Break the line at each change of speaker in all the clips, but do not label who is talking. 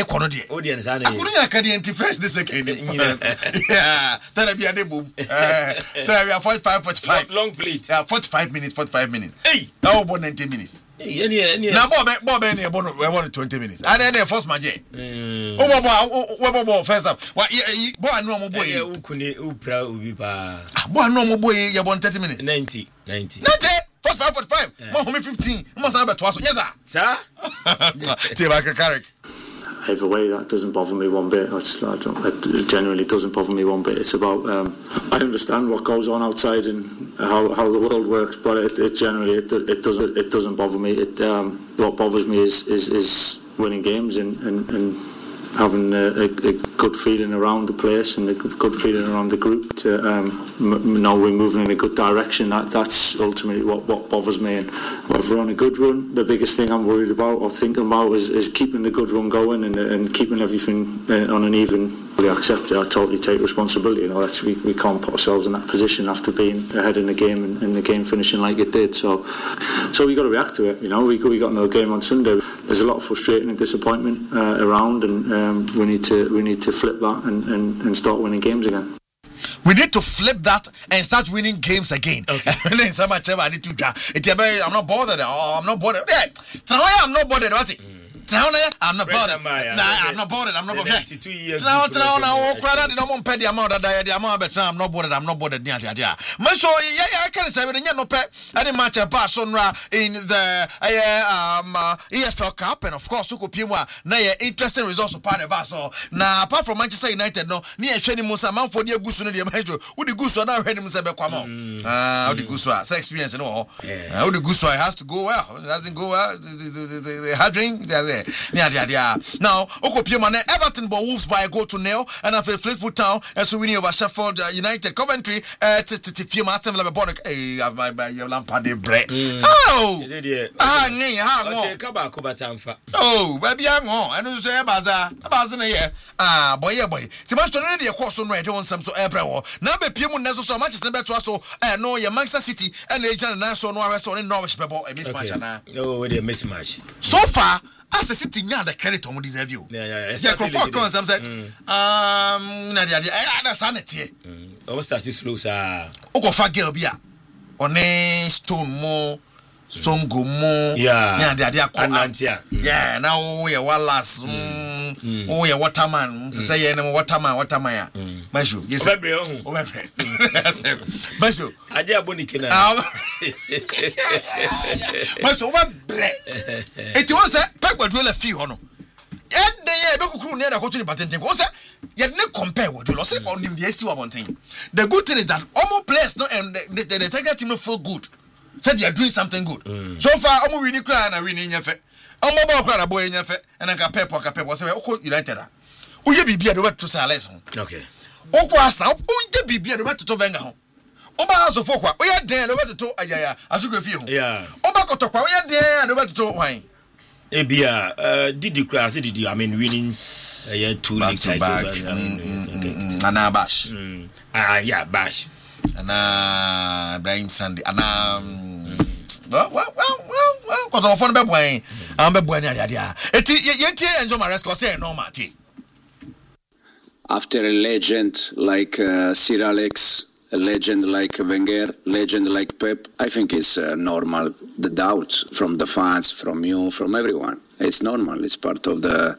kono de
audience ana
akunu nya ka de first the second yeah tell be ade boom tell we are 45
long plate
45 minutes
hey
now about 90 minutes
any
na bob any about 20 minutes and then the first match bob first up boy no mo boy
ukune upra ubi pa
boy no mo boy you about 30 minutes
90
45 mo 15 mo say about twice yes sir Tibaka Carrick.
Either way, that doesn't bother me one bit. It genuinely doesn't bother me one bit. It's about I understand what goes on outside and how the world works, but it generally it doesn't bother me. What bothers me is winning games and having a good feeling around the place and a good feeling around the group to know we're moving in a good direction. That's ultimately what bothers me. And if we're on a good run, the biggest thing I'm worried about or thinking about is keeping the good run going and keeping everything on an even. We accept it. I totally take responsibility. We can't put ourselves in that position after being ahead in the game and the game finishing like it did. So we got to react to it. We got another game on Sunday. There's a lot of frustrating and disappointment around, and we need to flip that and start winning games again.
We need to flip that and start winning games again.
Okay.
I'm not bothered. I'm not bothered. I'm not bothered. What's it? I'm not bothered. I'm not bothered. I'm not bothered.
92 years.
Now, crowd no more pay the amount that the amount but I'm not bothered. Man, so I can say when you no pay any match a Barcelona in the EFL Cup, and of course, Pima, na interesting results of part of us. Now, apart from Manchester United, no, near Shani Musa, man for the Gusu, the Major, who the Gusu now ready Musa Bequamo. How the Gusu, experience and all. How the Gusu has to go well. It doesn't go well. The hard drink, now, Okopiemane, Everton bought Wolves by a goal to nil, and after Fleetwood Town, and so winning over Sheffield United, Coventry, Tifima, Aston Villa, Bonnet, by your Lampard bread. Oh, baby, I'm on, and you say Baza, boy, Sebastian, a course on red on some so April. Now, Piemon Nezo, so much as the better, so I know your Manchester City and the Agent National Restaurant in Norwich, people, a mismatch.
Oh, they mismatch.
So far, as a city near the credit on deserve you.
Yeah.
For course, I'm saying, that's sanity.
Almost started slow, sir.
Oko Fagel Bia. On a stone more, Songo more.
Yeah,
yeah, now we are Wallace. Oh, yeah, waterman. Say, waterman. Mashu, yes, Mashu,
I dare Bonikina.
Mashu, what bread? It was a paper drill a few on. Yet they are near the country, but yet no compare what you lost on him. The one thing. The good thing is that almost players and the Tiger team feel good. Said you are doing something good. So far, I'm really crying and winning your fit. I'm about to boy in your fit, and I got pepper was United. Oh, you be the way to Salas.
Okay.
Oh, was now, oh, you be the way to Venga. Oba so fokwa, we are there over to Ayaya, as you go feel.
Yeah.
Oba Kotokwa, we are there over to wine.
Ebia, did you crash? Did you? I mean, winning 2 league titles.
Anna Bash.
Yeah, Bash.
Anna Brian Sunday. Anna. Well, because of one boy, I'm a boy. Yeti enjoy my rescue. Say no, Marty.
After a legend like Sir Alex, a legend like Wenger, legend like Pep, I think it's normal. The doubt from the fans, from you, from everyone. It's normal. It's part of the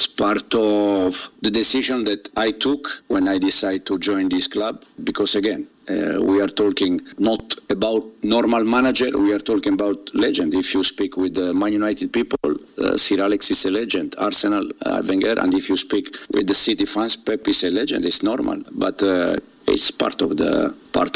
decision that I took when I decided to join this club. Because again, we are talking not about normal manager. We are talking about legend. If you speak with the Man United people, Sir Alex is a legend. Arsenal, Wenger, and if you speak with the City fans, Pep is a legend. It's normal, but it's part of the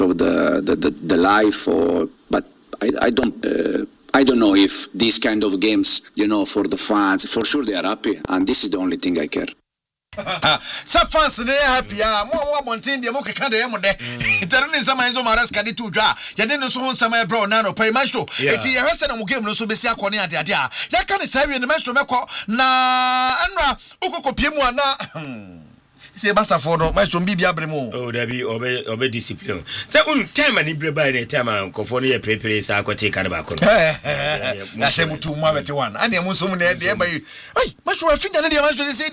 life. But I don't know if these kind of games, for the fans, for sure they are happy, and this is the only thing I care.
Some fans they happy. More mountain the moke kind of yamode. Internet some enzo maras kadi tu dwa. Ya den so hon sama bro na no pay match to. Eti ye hwese na mo game no so besi akone ade ade a. Ya ka ne sawe ne match to mekọ na anra okokopie mu ana. Say basa for no match to bibia bremo.
Oh there be obe discipline. Say un time ani bre by the time ankofo no ye prepare sa akote ka ne ba kono.
Na shemutu mu abete one. Ane mu so mu na de e ba yi. Ai match to afinga na de match to say